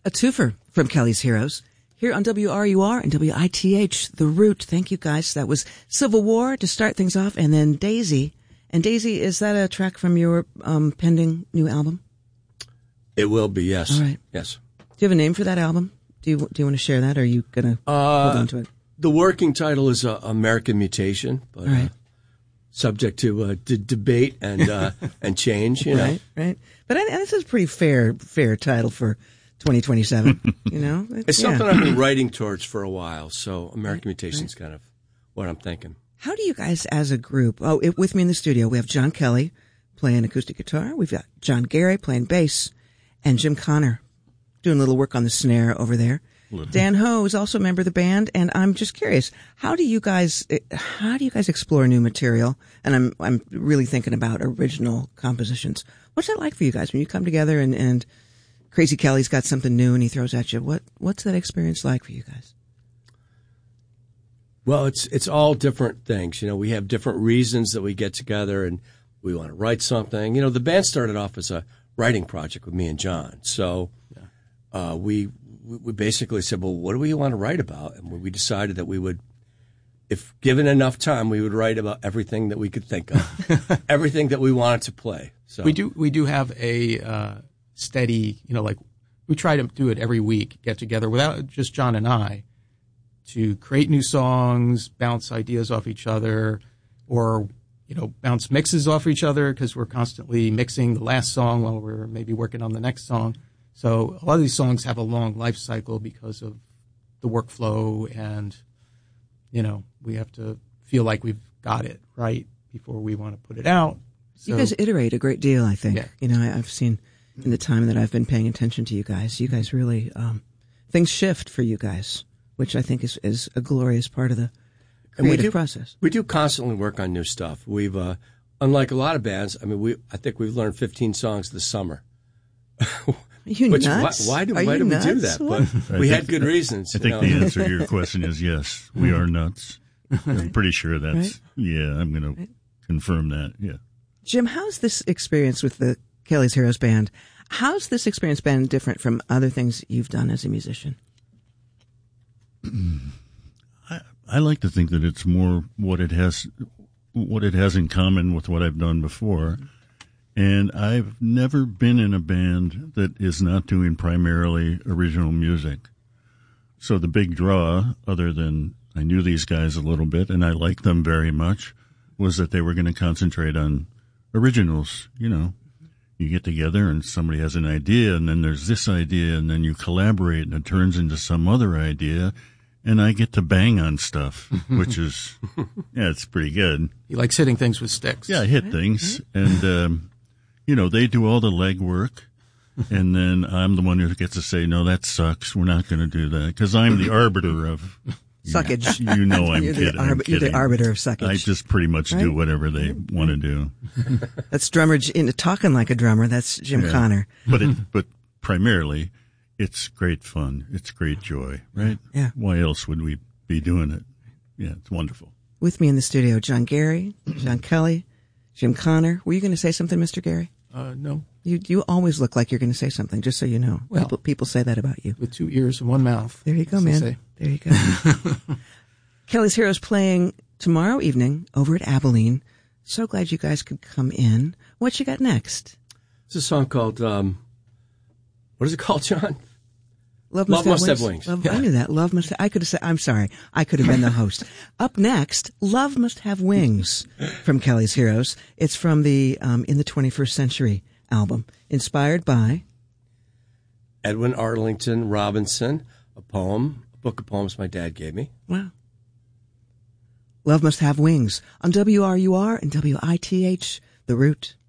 A twofer from Kelly's Heroes here on WRUR and WITH, The Root. Thank you, guys. That was Civil War to start things off, and then Daisy. And Daisy, is that a track from your pending new album? It will be, yes. All right. Yes. Do you have a name for that album? Do you want to share that, or are you going to hold on to it? The working title is American Mutation, but right. Subject to debate and change, you know. Right. But this is a pretty fair title for 2027, you know? It's something I've been writing towards for a while, so American Mutation is kind of what I'm thinking. How do you guys as a group, with me in the studio, we have John Kelly playing acoustic guitar, we've got John Gary playing bass, and Jim Connor doing a little work on the snare over there. Dan Ho is also a member of the band, and I'm just curious, how do you guys explore new material? And I'm really thinking about original compositions. What's that like for you guys when you come together and Crazy Kelly's got something new and he throws at you? What's that experience like for you guys? Well, it's all different things. You know, we have different reasons that we get together and we want to write something. You know, the band started off as a writing project with me and John. So we basically said, well, what do we want to write about? And we decided that we would, if given enough time, we would write about everything that we could think of, everything that we wanted to play. So we do have a steady, you know, like we try to do it every week, get together without just John and I, to create new songs, bounce ideas off each other, or, you know, bounce mixes off each other because we're constantly mixing the last song while we're maybe working on the next song. So a lot of these songs have a long life cycle because of the workflow, and, you know, we have to feel like we've got it right before we want to put it out. So, you guys iterate a great deal, I think. Yeah. You know, I've seen in the time that I've been paying attention to you guys really, things shift for you guys, which I think is a glorious part of the creative process. We do constantly work on new stuff. We've, unlike a lot of bands, I mean, I think we've learned 15 songs this summer. Nuts? Why did we do that? But we had good reasons. I think the answer to your question is yes, we are nuts. I'm pretty sure that's, I'm going to confirm that, yeah. Jim, how's this experience with the Kelly's Heroes band? How's this experience been different from other things you've done as a musician? I like to think that it's more what it has in common with what I've done before. And I've never been in a band that is not doing primarily original music. So the big draw, other than I knew these guys a little bit and I liked them very much, was that they were going to concentrate on originals. You know, you get together and somebody has an idea, and then there's this idea, and then you collaborate and it turns into some other idea. And I get to bang on stuff, which is, it's pretty good. You like hitting things with sticks. Yeah, I hit things. And, you know, they do all the legwork. And then I'm the one who gets to say, no, that sucks. We're not going to do that. Because I'm the arbiter of suckage. You know I'm kidding. You're the arbiter of suckage. I just pretty much do whatever they want to do. That's drummer, talking like a drummer. That's Jim Connor. But primarily, it's great fun. It's great joy, right? Yeah. Why else would we be doing it? Yeah, it's wonderful. With me in the studio, John Gary, John Kelly, Jim Connor. Were you going to say something, Mr. Gary? No. You always look like you're going to say something, just so you know. Well, people say that about you. With 2 ears and 1 mouth. There you go, man. There you go. Kelly's Heroes playing tomorrow evening over at Abilene. So glad you guys could come in. What you got next? It's a song called, what is it called, John? Love Must Have Wings. I knew that. Love Must. I could have said. I'm sorry. I could have been the host. Up next, Love Must Have Wings from Kelly's Heroes. It's from the In the 21st Century album, inspired by Edwin Arlington Robinson, a book of poems my dad gave me. Wow. Love Must Have Wings on WRUR and WITH, The Root.